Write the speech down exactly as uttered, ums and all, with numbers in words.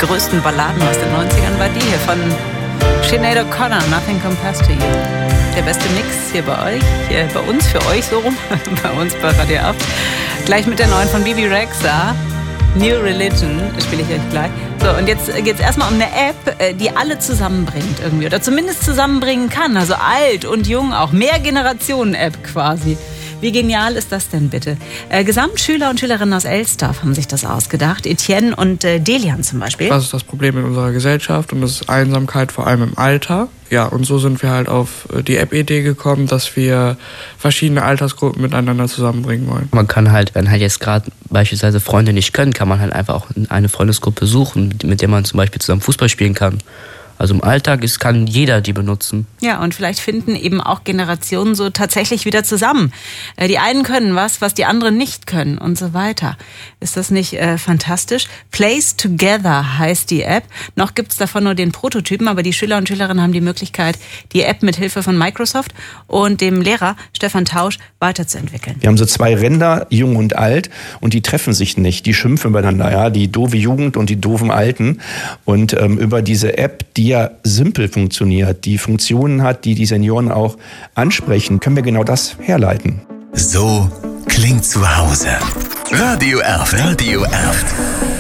größten Balladen aus den neunzigern war die hier von Sinead O'Connor, Nothing Compares to You. Der beste Mix hier bei euch, hier bei uns, für euch so rum, bei uns bei Radio Aft. Gleich mit der neuen von Bebe Rexha, New Religion, spiele ich euch gleich. So, und jetzt geht es erstmal um eine App, die alle zusammenbringt irgendwie, oder zumindest zusammenbringen kann, also alt und jung auch, Mehrgenerationen-App quasi. Wie genial ist das denn bitte? Äh, Gesamtschüler und Schülerinnen aus Elsdorf haben sich das ausgedacht. Etienne und äh, Delian zum Beispiel. Was ist das Problem in unserer Gesellschaft? Und das ist Einsamkeit, vor allem im Alter. Ja, und so sind wir halt auf die App-Idee gekommen, dass wir verschiedene Altersgruppen miteinander zusammenbringen wollen. Man kann halt, wenn halt jetzt gerade beispielsweise Freunde nicht können, kann man halt einfach auch eine Freundesgruppe suchen, mit der man zum Beispiel zusammen Fußball spielen kann. Also im Alltag ist, kann jeder die benutzen. Ja, und vielleicht finden eben auch Generationen so tatsächlich wieder zusammen. Äh, die einen können was, was die anderen nicht können und so weiter. Ist das nicht äh, fantastisch? Place Together heißt die App. Noch gibt's davon nur den Prototypen, aber die Schüler und Schülerinnen haben die Möglichkeit, die App mit Hilfe von Microsoft und dem Lehrer Stefan Tausch weiterzuentwickeln. Wir haben so zwei Ränder, jung und alt, und die treffen sich nicht. Die schimpfen übereinander, ja, die doofe Jugend und die doofen Alten. Und ähm, über diese App, die ja simpel funktioniert, die Funktionen hat, die die Senioren auch ansprechen, können wir genau das herleiten. So klingt zu Hause. Radio Aft. Radio Aft.